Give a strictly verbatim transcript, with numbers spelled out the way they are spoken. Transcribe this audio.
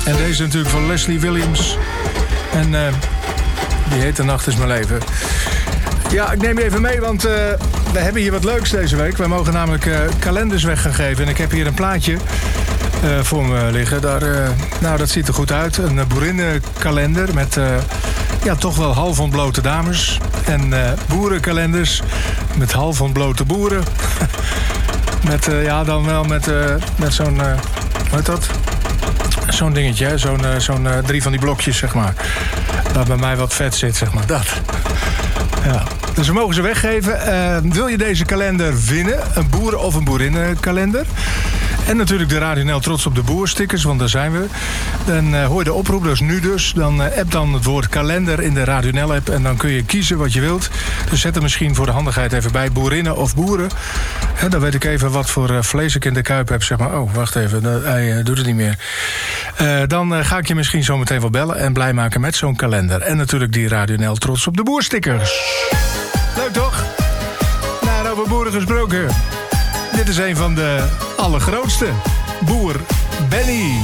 En deze natuurlijk van Leslie Williams. En uh, die heet De Nacht is mijn leven. Ja, ik neem je even mee, want uh, we hebben hier wat leuks deze week. Wij mogen namelijk uh, kalenders weg gaan geven. En ik heb hier een plaatje uh, voor me liggen. Daar, uh, nou, dat ziet er goed uit. Een uh, boerinnenkalender met uh, ja, toch wel half ontblote dames. En uh, boerenkalenders met half ontblote boeren. met, uh, ja, dan wel met, uh, met zo'n, uh, hoe heet dat? Zo'n dingetje, zo'n, uh, zo'n uh, drie van die blokjes, zeg maar. Waar bij mij wat vet zit, zeg maar, dat. Ja. Dus we mogen ze weggeven. Uh, wil je deze kalender winnen? Een boeren- of een boerinnenkalender? En natuurlijk de Radio N L Trots op de Boer stickers, want daar zijn we. Dan uh, hoor je de oproep, dat is nu dus. Dan uh, app dan het woord kalender in de Radio N L app. En dan kun je kiezen wat je wilt. Dus zet er misschien voor de handigheid even bij boerinnen of boeren. En dan weet ik even wat voor uh, vlees ik in de kuip heb. Zeg maar, oh, wacht even, dat, hij uh, doet het niet meer. Uh, dan uh, ga ik je misschien zo meteen wel bellen en blij maken met zo'n kalender. En natuurlijk die Radio N L Trots op de Boer stickers. Leuk toch? Nou, over boeren gesproken. Dit is een van de allergrootste. Boer Benny.